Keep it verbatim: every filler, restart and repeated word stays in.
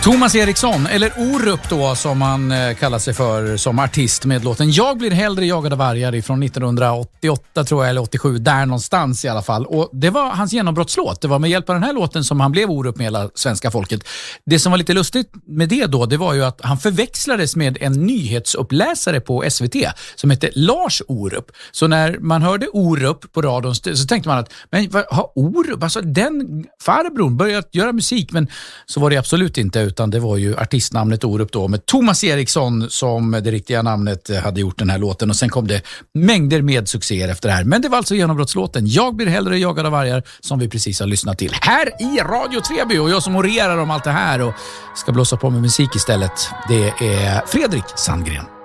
Thomas Eriksson, eller Orup då som han eh, kallar sig för som artist med låten Jag blir hellre jagad av vargar från nittonhundraåttioåtta tror jag, eller åttiosju, där någonstans i alla fall. Och det var hans genombrottslåt. Det var med hjälp av den här låten som han blev Orup med hela svenska folket. Det som var lite lustigt med det då, det var ju att han förväxlades med en nyhetsuppläsare på S V T som hette Lars Orup. Så när man hörde Orup på radion så tänkte man att, men vad har Orup, alltså den farbrorn börjat göra musik, men så var det absolut inte, utan det var ju artistnamnet Orup då med Thomas Eriksson som det riktiga namnet hade gjort den här låten, och sen kom det mängder med succéer efter det här. Men det var alltså genombrottslåten Jag blir hellre jagad av vargar som vi precis har lyssnat till här i Radio Treby, och jag som orerar om allt det här och ska blåsa på med musik istället, det är Fredrik Sandgren.